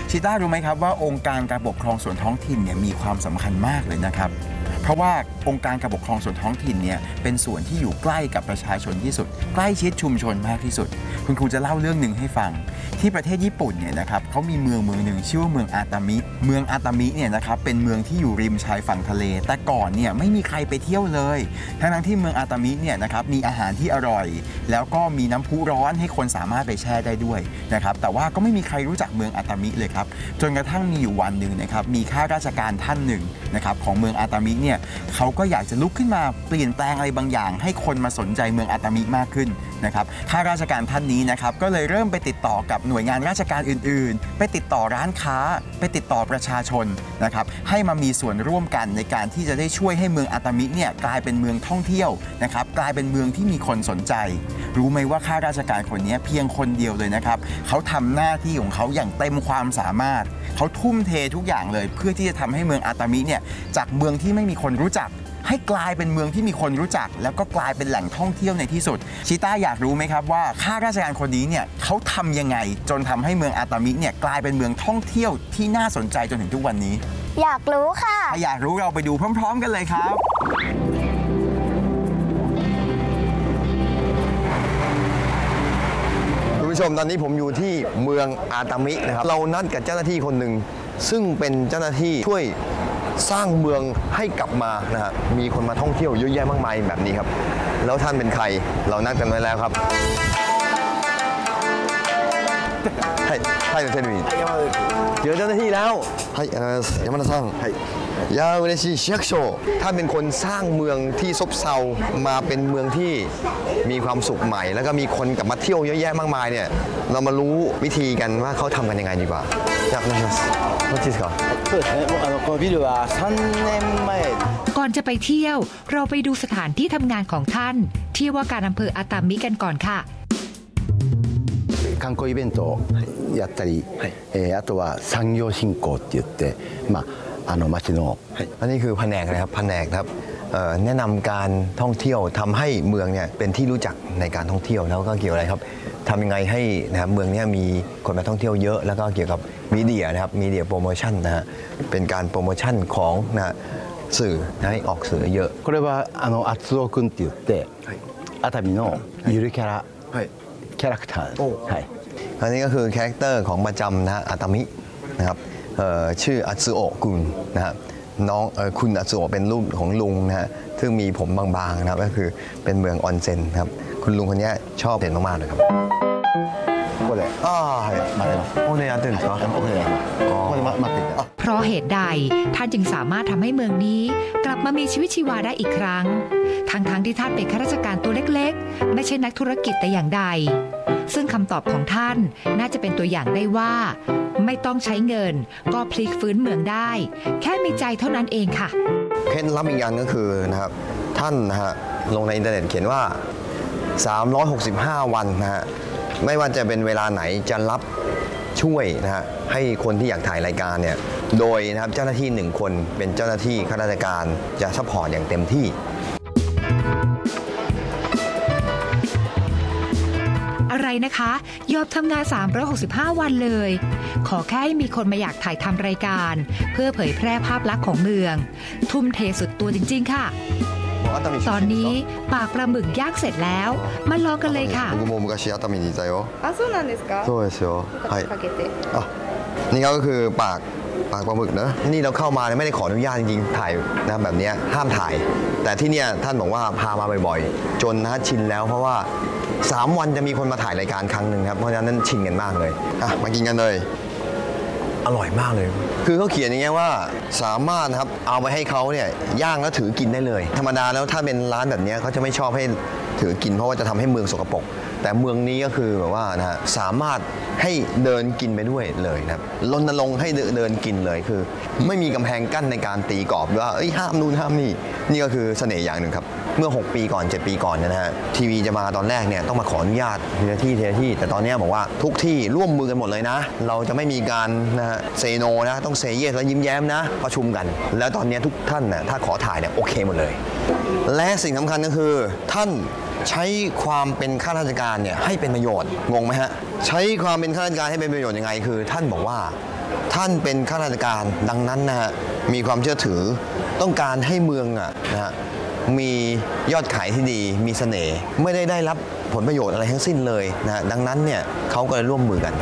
ชิต้ารู้ไหมครับว่าองค์การการปกครองส่วนท้องถิ่นเนี่ยมีความสำคัญมากเลยนะครับเพราะว่าองค์การการปกครองส่วนท้องถิ่นเนี่ยเป็นส่วนที่อยู่ใกล้กับประชาชนที่สุดใกล้ชิดชุมชนมากที่สุดคุณครูจะเล่าเรื่องหนึ่งให้ฟังที่ประเทศญี่ปุ่นเนี่ยนะครับเขามีเมืองหนึ่งชื่อว่าเมืองอาตามิเนี่ยนะครับเป็นเมืองที่อยู่ริมชายฝั่งทะเลแต่ก่อนเนี่ยไม่มีใครไปเที่ยวเลยทั้งที่เมืองอาตามิเนี่ยนะครับมีอาหารที่อร่อยแล้วก็มีน้ำพุร้อนให้คนสามารถไปแช่ได้ด้วยนะครับแต่ว่าก็ไม่มีใครรู้จักเมืองอาตามิเลยครับจนกระทั่งมีอยู่วันหนึ่งนะครับมีข้าราชการท่านหนึ่งนะครับของเมืองอาตามิเนี่ยเขาก็อยากจะลุกขึ้นมาเปลี่ยนแปลงอะไรบางอย่างให้คนมาสนใจเมืองอาตามิมากขึ้นนะครับข้าราชการท่านนี้นะครับก็เลยเริ่มไปติดต่อกับหน่วยงานราชการอื่นๆไปติดต่อร้านค้าไปติดต่อประชาชนนะครับให้มามีส่วนร่วมกันในการที่จะได้ช่วยให้เมืองอาตามิเนี่ยกลายเป็นเมืองท่องเที่ยวนะครับกลายเป็นเมืองที่มีคนสนใจรู้ไหมว่าข้าราชการคนนี้เพียงคนเดียวเลยนะครับเขาทำหน้าที่ของเขาอย่างเต็มความสามารถเขาทุ่มเททุกอย่างเลยเพื่อที่จะทำให้เมืองอาตามิเนี่ยจากเมืองที่ไม่มีคนรู้จักให้กลายเป็นเมืองที่มีคนรู้จักแล้วก็กลายเป็นแหล่งท่องเที่ยวในที่สุดชิต้าอยากรู้ไหมครับว่าข้าราชการคนนี้เนี่ยเขาทำยังไงจนทำให้เมืองอาตามิเนี่ยกลายเป็นเมืองท่องเที่ยวที่น่าสนใจจนถึงทุกวันนี้อยากรู้ค่ะถ้าอยากรู้เราไปดูพร้อมๆกันเลยครับคุณผู้ชมตอนนี้ผมอยู่ที่เมืองอาตามินะครับเรานัดกับเจ้าหน้าที่คนหนึ่งซึ่งเป็นเจ้าหน้าที่ช่วยสร้างเมืองให้กลับมานะฮะมีคนมาท่องเที่ยวเยอะแยะมากมายแบบนี้ครับแล้วท่านเป็นใครเรานัดกันไว้แล้วครับให้เทレビเจอเจ้าหน้าที่แล้ว山田さんいや嬉しい市役所ท่านเป็นคนสร้างเมืองที่ซบเซามาเป็นเมืองที่มีความสุขใหม่แล้วก็มีคนกลับมาเที่ยวเยอะแยะมากมายเนี่ยเรามารู้วิธีกันว่าเขาทำกันยังไงดีกว่าอยากรู้ว่าที่ครับそうですねこのビルは3年前ก่อนจะไปเที่ยวเราไปดูสถานที่ทำงานของท่านที่ว่าการอำเภออาตามิกันก่อนค่ะ観光イベントをやったり、あとは産業振興って言って町のอันนี้คือแผนกนะครับแผนกครับแนะนำการท่องเที่ยวทำให้เมืองเนี่ยเป็นที่รู้จักในการท่องเที่ยวแล้วก็เกี่ยวอะไรครับทำยังไงให้นะครับเมืองนี้มีคนมาท่องเที่ยวเยอะแล้วก็เกี่ยวกับมีเดียนะครับมีเดียโปรโมชั่นนะฮะเป็นการโปรโมชั่นของนะสื่อให้ออกสื่อเยอะこれは厚尾くんって言って熱海のゆるキャラキャラクターはいอันนี้ก็คือคาแรคเตอร์ของประจำนะอาตามินะครับชื่ออัตสึโอะกุนนะฮะน้องคุณอัตสึโอะเป็นลูกของลุงนะฮะซึ่งมีผมบางๆนะครับก็คือเป็นเมืองออนเซ็นครับคุณลุงคนนี้ชอบเด่นมากๆเลยครับここで待ってますここでやってるんですかここで待っていたเพราะเหตุใดท่านจึงสามารถทำให้เมืองนี้กลับมามีชีวิตชีวาได้อีกครั้งทั้งที่ท่านเป็นข้าราชการตัวเล็กๆไม่ใช่นักธุรกิจแต่อย่างใดซึ่งคำตอบของท่านน่าจะเป็นตัวอย่างได้ว่าไม่ต้องใช้เงินก็พลิกฟื้นเมืองได้แค่มีใจเท่านั้นเองค่ะเคล็ดลับอีกอย่างก็คือนะครับท่านนะฮะลงในอินเทอร์เน็ตเขียนว่า365วันนะฮะไม่ว่าจะเป็นเวลาไหนจะรับช่วยนะฮะให้คนที่อยากถ่ายรายการเนี่ยโดยนะครับเจ้าหน้าที่1คนเป็นเจ้าหน้าที่ข้าราชการจะซัพพอร์ตอย่างเต็มที่อะไรนะคะยอมทำงาน365วันเลยขอแค่ให้มีคนมาอยากถ่ายทำรายการเพื่อเผยแพร่ภาพลักษณ์ของเมืองทุ่มเทสุดตัวจริงๆค่ะตอนนี้ปากปลาหมึกย่างเสร็จแล้วมาลองกันเลยค่ะ僕も昔熱海にいたよあ、そうなんですかそうですよはいかけてนี่ก็คือปากปลาหมึกนะนี่เราเข้ามาไม่ได้ขออนุญาตจริงๆถ่ายนะแบบนี้ห้ามถ่ายแต่ที่เนี่ยท่านบอกว่าพามาบ่อยๆจนนะชินแล้วเพราะว่า3วันจะมีคนมาถ่ายรายการครั้งหนึ่งครับเพราะฉะนั้นชินกันมากเลยมากินกันเลยอร่อยมากเลยคือเขาเขียนอย่างเงี้ยว่าสามารถครับเอาไปให้เขาเนี่ยย่างแล้วถือกินได้เลยธรรมดาแล้วถ้าเป็นร้านแบบนี้เขาจะไม่ชอบให้ถือกินเพราะว่าจะทำให้เมืองสกปรกแต่เมืองนี้ก็คือแบบว่านะฮะสามารถให้เดินกินไปด้วยเลยนะครับรณรงค์ให้เดินกินเลยคือไม่มีกำแพงกั้นในการตีกรอบว่าห้ามนู่นห้ามนี่นี่ก็คือเสน่ห์อย่างหนึ่งครับเมื่อ6 ปีก่อน7 ปีก่อนนะฮะทีวีจะมาตอนแรกเนี่ยต้องมาขออนุญาตทีละที่แต่ตอนนี้บอกว่าทุกที่ร่วมมือกันหมดเลยนะเราจะไม่มีการนะฮะเซโนนะต้องเซเยสแล้วยิ้มแย้มนะประชุมกันแล้วตอนนี้ทุกท่านนะถ้าขอถ่ายเนี่ยโอเคหมดเลยและสิ่งสำคัญก็คือท่านใช้ความเป็นข้าราชการเนี่ยให้เป็นประโยชน์งงไหมฮะใช้ความเป็นข้าราชการให้เป็นประโยชน์ยังไงคือท่านบอกว่าท่านเป็นข้าราชการดังนั้นนะฮะมีความเชื่อถือต้องการให้เมืองนะฮะมียอดขายที่ดีมีเสน่ห์ไม่ได้รับผลประโยชน์อะไรทั้งสิ้นเลยนะฮะดังนั้นเนี่ยเขาก็เลยร่วมมือกัน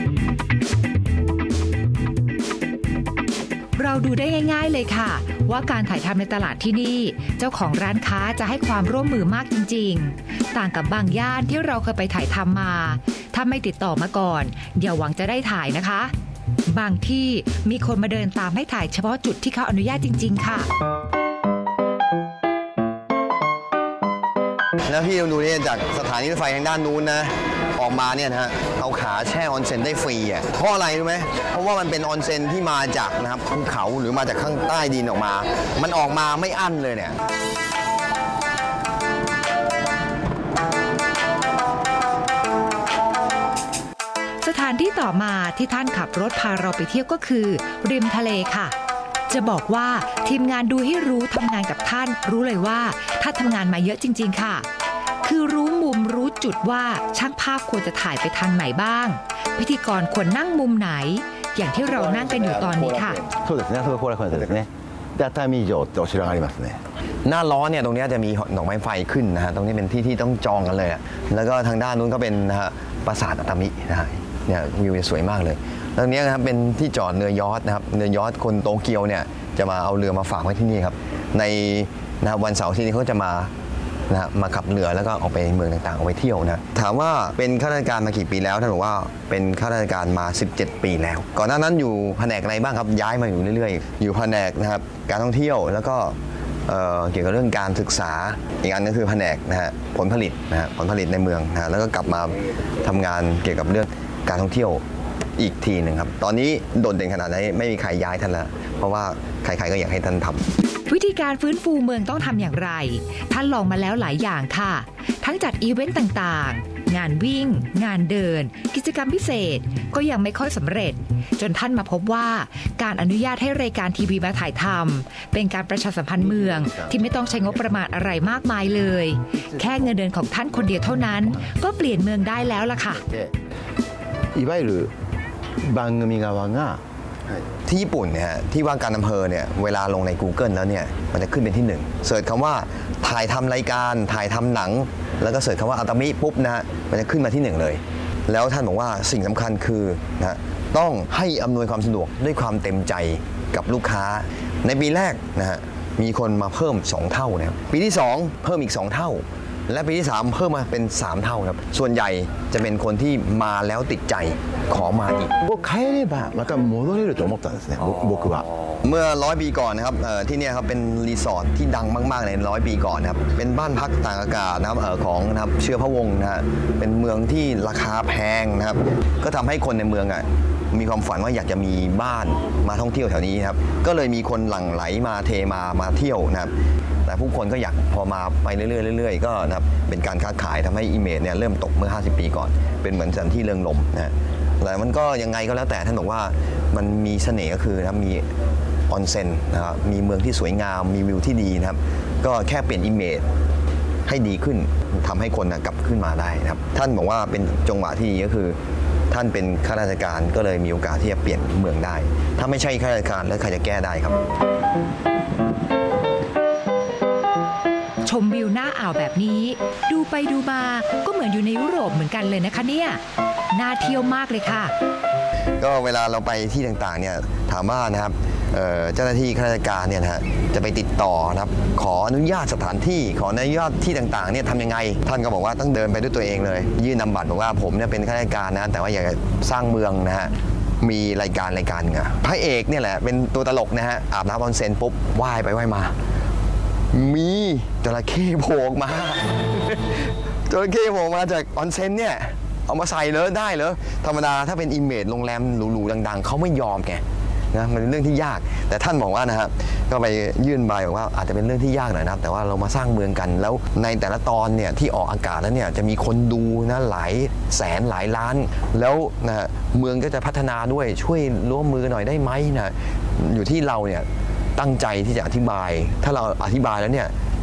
เราดูได้ง่ายๆเลยค่ะว่าการถ่ายทำในตลาดที่นี่เจ้าของร้านค้าจะให้ความร่วมมือมากจริงๆต่างกับบางย่านที่เราเคยไปถ่ายทำมาถ้าไม่ติดต่อมาก่อนอย่าหวังจะได้ถ่ายนะคะบางที่มีคนมาเดินตามให้ถ่ายเฉพาะจุดที่เขาอนุญาตจริงๆค่ะแล้วพี่ดูเนี่ยจากสถานีรถไฟทางด้านนู้นนะออกมาเนี่ยนะฮะเอาขาแช่ออนเซ็นได้ฟรีอ่ะเพราะอะไรรู้ไหมเพราะว่ามันเป็นออนเซ็นที่มาจากนะครับภูเขาหรือมาจากข้างใต้ดินออกมามันออกมาไม่อั้นเลยเนี่ยสถานที่ต่อมาที่ท่านขับรถพาเราไปเที่ยวก็คือริมทะเลค่ะจะบอกว่าทีมงานดูให้รู้ทำงานกับท่านรู้เลยว่าท่านทำงานมาเยอะจริงๆค่ะคือรู้มุมรู้จุดว่าช่างภาพควรจะถ่ายไปทางไหนบ้างพิธีกรควรนั่งมุมไหนอย่างที่เรานั่งกันอยู่ตอนนี้ค่ะそうですねそこ後楽園ですねで熱海城ってお城がありますねหน้าล้อเนี่ยตรงนี้จะมีดอกไม้ไฟขึ้นนะฮะตรงนี้เป็นที่ที่ต้องจองกันเลยแล้วก็ทางด้านนู้นก็เป็นนะฮะปราสาทอัตมินะฮะเนี่ยวิวสวยมากเลยตรงนี้นะครับเป็นที่จอดเรือยอชต์นะครับเรือยอชต์คนโตเกียวเนี่ยจะมาเอาเรือมาฝากไว้ที่นี่ครับในนะวันเสาร์ที่นี้เขาจะมานะมาขับเรือแล้วก็ออกไปเมืองต่างๆออกไปเที่ยวนะถามว่าเป็นข้าราชการมากี่ปีแล้วท่านบอกว่าเป็นข้าราชการมา17 ปีแล้วก่อนหน้านั้นอยู่แผนกอะไรบ้างครับย้ายมาอยู่เรื่อยๆอยู่แผนกนะครับการท่องเที่ยวแล้วก็เกี่ยวกับเรื่องการศึกษาอีกอันก็คือแผนกนะฮะผลผลิตนะฮะผลผลิตในเมืองนะฮะแล้วก็กลับมาทำงานเกี่ยวกับเรื่องการท่องเที่ยวอีกทีหนึ่งครับตอนนี้โดดเด่นขนาดไหนไม่มีใครย้ายท่านแล้วเพราะว่าใครๆก็อยากให้ท่านทำวิธีการฟื้นฟูเมืองต้องทำอย่างไรท่านลองมาแล้วหลายอย่างค่ะทั้งจัดอีเวนต์ต่างๆงานวิ่งงานเดินกิจกรรมพิเศษก็ยังไม่ค่อยสำเร็จจนท่านมาพบว่าการอนุญาตให้รายการทีวีมาถ่ายทำเป็นการประชาสัมพันธ์เมืองที่ไม่ต้องใช้งบประมาณอะไรมากมายเลยแค่เงินเดือนของท่านคนเดียวเท่านั้นก็เปลี่ยนเมืองได้แล้วล่ะค่ะいわゆる番組側がที่ญี่ปุ่นเนี่ยที่ว่าการอำเภอเนี่ยเวลาลงใน Google แล้วเนี่ยมันจะขึ้นเป็นที่1เสิร์ชคำว่าถ่ายทำรายการถ่ายทำหนังแล้วก็เสิร์ชคำว่าอัตมิปุ๊บนะฮะมันจะขึ้นมาที่1เลยแล้วท่านบอกว่าสิ่งสำคัญคือนะต้องให้อำนวยความสะดวกด้วยความเต็มใจกับลูกค้าในปีแรกนะฮะมีคนมาเพิ่ม2เท่านะครับปีที่2เพิ่มอีก2เท่าและปีที่3เพิ่มมาเป็น3เท่าครับส่วนใหญ่จะเป็นคนที่มาแล้วติดใจขอมาอีก帰ればまた戻れると思ったんですね僕はเมื่อ100 ปีก่อนนะครับที่นี่ครับเป็นรีสอร์ทที่ดังมากๆใน100 ปีก่อนนะครับเป็นบ้านพักต่างอากาศนะครับของนะครับเชื้อพระวงศ์นะฮะเป็นเมืองที่ราคาแพงนะครับก็ทำให้คนในเมืองมีความฝันว่าอยากจะมีบ้านมาท่องเที่ยวแถวนี้ครับก็เลยมีคนหลั่งไหลมาเทมาเที่ยวนะครับแต่ผู้คนก็อยากพอมาไปเรื่อยๆก็นะครับเป็นการค้าขายทำให้อิเมจเนี่ยเริ่มตกเมื่อ50 ปีก่อนเป็นเหมือนสถานที่เริงรมย์นะแต่มันก็ยังไงก็แล้วแต่ท่านบอกว่ามันมีเสน่ห์ก็คือนะครับมีออนเซ็นนะครับมีเมืองที่สวยงามมีวิวที่ดีนะครับก็แค่เปลี่ยนอิเมจให้ดีขึ้นทำให้คนกลับขึ้นมาได้นะครับท่านบอกว่าเป็นจังหวะที่ดีก็คือท่านเป็นข้าราชการก็เลยมีโอกาสที่จะเปลี่ยนเมืองได้ถ้าไม่ใช่ข้าราชการแล้วใครจะแก้ได้ครับชมวิวหน้าอ่าวแบบนี้ดูไปดูมาก็เหมือนอยู่ในยุโรปเหมือนกันเลยนะคะเนี่ยน่าเที่ยวมากเลยค่ะก็เวลาเราไปที่ต่างๆเนี่ยถามว่านะครับเจ้าหน้าที่ข้าราชการเนี่ยนะฮะจะไปติดต่อนะครับขออนุญาตสถานที่ขออนุญาตที่ต่างๆเนี่ยทำยังไงท่านก็บอกว่าต้องเดินไปด้วยตัวเองเลยยื่นนำบัตรบอกว่าผมเนี่ยเป็นข้าราชการนะแต่ว่าอยากจะสร้างเมืองนะฮะมีรายการพระเอกเนี่ยแหละเป็นตัวตลกนะฮะอาบน้ำออนเซ็นปุ๊บว่ายไปว่ายมามีจระเข้โผล่มา จระเข้โผล่มาจากออนเซ็นเนี่ยเอามาใส่เลยได้เหรอธรรมดาถ้าเป็นอิมเมจโรงแรมหรูๆดังๆเขาไม่ยอมแกนะมันเป็นเรื่องที่ยากแต่ท่านบอกว่านะครับก็ไปยื่นใบบอกว่าอาจจะเป็นเรื่องที่ยากหน่อยนะครับแต่ว่าเรามาสร้างเมืองกันแล้วในแต่ละตอนเนี่ยที่ออกอากาศแล้วเนี่ยจะมีคนดูนะหลายแสนหลายล้านแล้วนะเมืองก็จะพัฒนาด้วยช่วยร่วมมือหน่อยได้ไหมนะอยู่ที่เราเนี่ยตั้งใจที่จะอธิบายถ้าเราอธิบายแล้วเนี่ย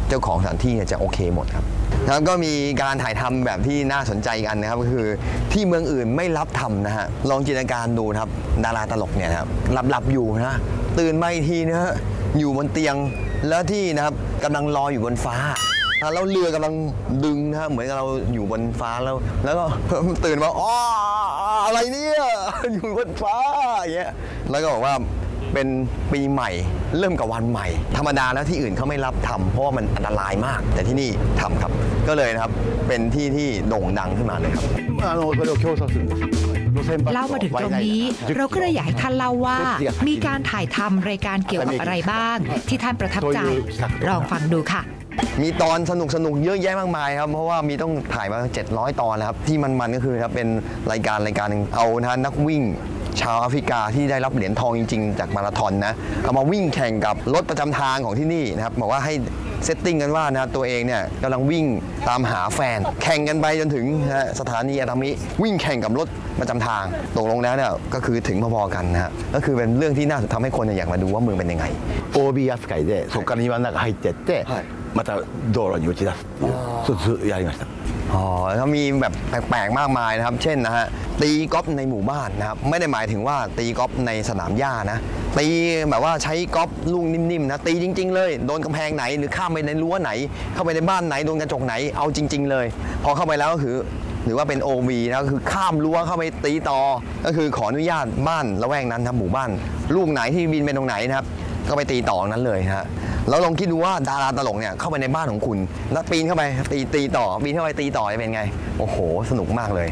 เจ้าของสถานที่เนี่ยจะโอเคหมดครับแล้วก็มีการถ่ายทำแบบที่น่าสนใจกันนะครับก็คือที่เมืองอื่นไม่รับทำนะฮะลองจินตนาการดูนะครับดาราตลกเนี่ยนะครับหลับอยู่นะตื่นมาอีกทีนะฮะอยู่บนเตียงแล้วที่นะครับกำลังลอยอยู่บนฟ้าแล้วเรือกำลังดึงนะฮะเหมือนกับเราอยู่บนฟ้าแล้วก็ตื่นมาอ๋ออะไรเนี่ยอยู่บนฟ้าอย่างเงี้ยแล้วก็บอกว่าเป็นปีใหม่เริ่มกับวันใหม่ธรรมดาแล้วที่อื่นเขาไม่รับทำเพราะว่ามันอันตรายมากแต่ที่นี่ทำครับก็เลยนะครับเป็นที่ที่โด่งดังขึ้นมาเลยครับそれを競争するんです路線バスเล่ามาถึงตรงนี้ เราก็เลยอยากให้ท่านเล่าว่ามีการถ่ายทำรายการเกี่ยวกับอะไรบ้าง ที่ท่านประทับใจลองฟังดูค่ะมีตอนสนุกเยอะแยะมากมายครับเพราะว่ามีต้องถ่ายมา700 ตอนนะครับที่มันก็คือครับเป็นรายการหนึ่งเอานะนักวิ่งชาวแอฟริกาที่ได้รับเหรียญทองจริงๆจากมาราธอนนะเอามาวิ่งแข่งกับรถประจำทางของที่นี่นะครับบอกว่าให้เซตติ้งกันว่านะตัวเองเนี่ยกำลังวิ่งตามหาแฟนแข่งกันไปจนถึงสถานีอาตามิวิ่งแข่งกับรถประจำทางตกลงแล้วเนี่ยก็คือถึงพอๆกันนะฮะก็คือเป็นเรื่องที่น่าทำให้คนอยากมาดูว่าเมืองเป็นยังไง OB 扱いでそこから庭の中入ってってまた道路に打ち出すっていうそうずっとやりましたอ๋อแล้วมีแบบแปลกๆมากมายนะครับเช่นนะฮะตีกอล์ฟในหมู่บ้านนะครับไม่ได้หมายถึงว่าตีกอล์ฟในสนามหญ้านะตีแบบว่าใช้กอล์ฟลูกนิ่มๆนะตีจริงๆเลยโดนกำแพงไหนหรือข้ามไปในรั้วไหนเข้าไปในบ้านไหนโดนกระจกไหนเอาจริงๆเลยพอเข้าไปแล้วก็คือหรือว่าเป็น OV นะก็คือข้ามรั้วเข้าไปตีต่อก็คือขออนุญาตบ้านละแวกนั้นครับหมู่บ้านลูกไหนที่บินไปตรงไหนนะครับก็ไปตีต่อนั้นเลยฮะแล้วลองคิดดูว่าดาราตลกเนี่ยเข้าไปในบ้านของคุณแล้วปีนเข้าไปตีต่อปีนเข้าไปตีต่อจะเป็นไงโอ้โหสนุกมากเลย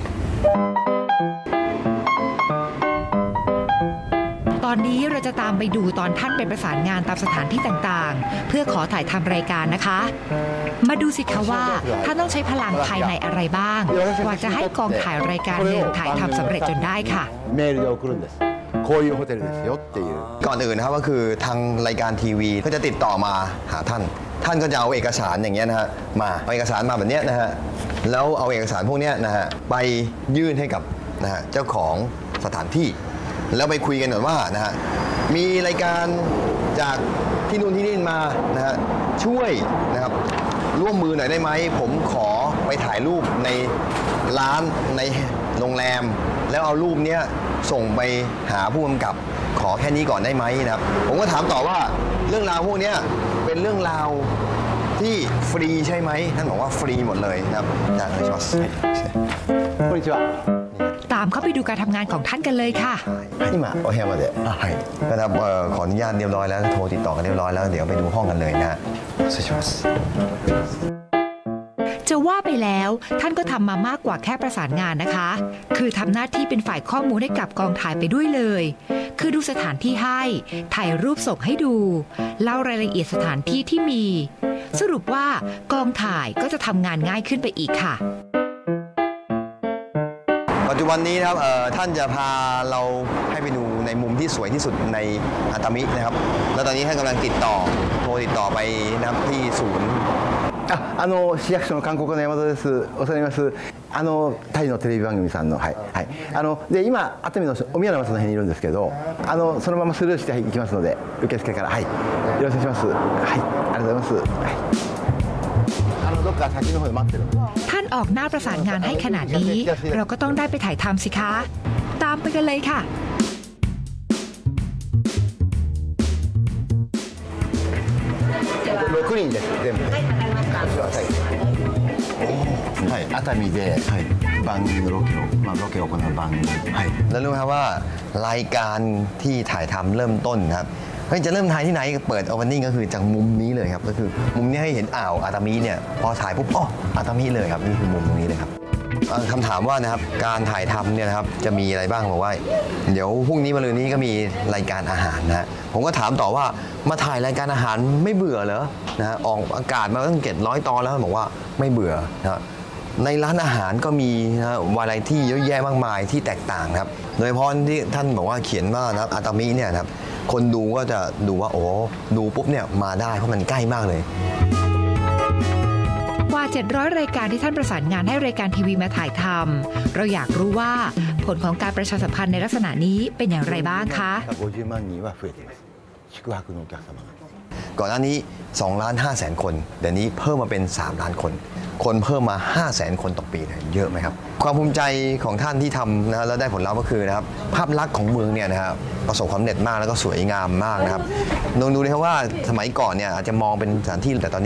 ตอนนี้เราจะตามไปดูตอนท่านไปประสานงานตามสถานที่ต่างๆ เพื่อขอถ่ายทำรายการนะคะ มาดูสิคะว่าท่านต้องใช้พลังภายในอะไรบ้างกว่าจะให้กองถ่ายรายการหนึ่งถ่ายทำสำเร็จจนได้ค่ะメールで送るんですこういうホテルですよっていうก่อนอื่นนะครับก็คือทางรายการทีวีก็จะติดต่อมาหาท่านก็จะเอาเอกสารอย่างเงี้ยนะฮะมาเอาเอกสารมาแบบเนี้ยนะฮะแล้วเอาเอกสารพวกเนี้ยนะฮะไปยื่นให้กับนะฮะเจ้าของสถานที่แล้วไปคุยกันก่อนว่านะฮะมีรายการจากที่นู่นที่นี่มานะฮะช่วยนะครับร่วมมือหน่อยได้ไหมผมขอไปถ่ายรูปในร้านในโรงแรมแล้วเอารูปเนี้ยส่งไปหาผู้กำกับขอแค่นี้ก่อนได้ไหมนะครับผมก็ถามต่อว่าเรื่องราวพวกนี้เป็นเรื่องราวที่ฟรีใช่ไหมท่านบอกว่าฟรีหมดเลยนะครับจากในช็อตこんにちはตามเข้าไปดูการทำงานของท่านกันเลยค่ะ今お部屋まではいนะครับขออนุญาตเรียบร้อยแล้วโทรติดต่อกันเรียบร้อยแล้วเดี๋ยวไปดูห้องกันเลยนะฮะ失礼しますจะว่าไปแล้วท่านก็ทำมามากกว่าแค่ประสานงานนะคะ คือทำหน้าที่เป็นฝ่ายข้อมูลให้กับกองถ่ายไปด้วยเลย คือดูสถานที่ให้ถ่ายรูปส่งให้ดูเล่ารายละเอียดสถานที่ที่มี สรุปว่ากองถ่ายก็จะทำงานง่ายขึ้นไปอีกค่ะปัจจุบันนี้นะครับท่านจะพาเราให้ไปดูในมุมที่สวยที่สุดในอาตามินะครับแล้วตอนนี้ท่านกำลังโทรติดต่อไปนะครับที่ศูนย์市役所の韓国の山田です。お世話になります。タイのテレビ番組さんのはいはい。で今熱海のお宮の松の辺にいるんですけど、そのままスルーして行きますので受付からはいよろしくお願いします。はいありがとうございます。はい。どっか先の方で待ってる。 ท่านออกหน้าประสานงานให้ขนาดนี้ เราก็ต้องได้ไปถ่ายทำสิคะ ตามไปกันเลยค่ะ 6人です全部で。はい、熱海で番組のロケを行う番組。はい。 แล้วรู้ไหมครับว่ารายการที่ถ่ายทำเริ่มต้นนะครับเฮ้ยจะเริ่มถ่ายที่ไหนเปิดโอเปนนิ่งก็คือจากมุมนี้เลยครับก็คือมุมนี้ให้เห็นอ่าวอาตามิเนี่ยพอถ่ายปุ๊บอ๋ออาตามิเลยครับนี่คือมุมตรงนี้เลยครับคำถามว่านะครับการถ่ายทำเนี่ยนะครับจะมีอะไรบ้างบอกว่าเดี๋ยวพรุ่งนี้มะรืนนี้ก็มีรายการอาหารนะฮะผมก็ถามต่อว่ามาถ่ายรายการอาหารไม่เบื่อเหรอนะฮะออกอากาศมาตั้ง700 ตอนแล้วบอกว่าไม่เบื่อนะในร้านอาหารก็มีนะวาไรตี้เยอะแยะมากมายที่แตกต่างครับโดยเฉพาะที่ท่านบอกว่าเขียนว่านะครับอาตามิเนี่ยนะครับคนดูก็จะดูว่าโอ้ดูปุ๊บเนี่ยมาได้เพราะมันใกล้มากเลยกว่า700 รายการที่ท่านประสานงานให้รายการทีวีมาถ่ายทำเราอยากรู้ว่าผลของการประชาสัมพันธ์ในลักษณะนี้เป็นอย่างไรบ้างคะ 50万人は増えています宿泊のお客様がก่อนหน้านี้2.5 ล้านคน เดี๋ยวนี้เพิ่มมาเป็น3 ล้านคน คนเพิ่มมา 500,000 คนต่อปีเลยเยอะไหมครับความภูมิใจของท่านที่ทำนะแล้วได้ผลลัพธ์ก็คือนะครับภาพลักษณ์ของเมืองเนี่ยนะครับประสบความสำเร็จมากแล้วก็สวยงามมากนะครับลองดูเลยครับว่าสมัยก่อนเนี่ยอาจจะมองเป็นสถานที่แต่ตอนนี้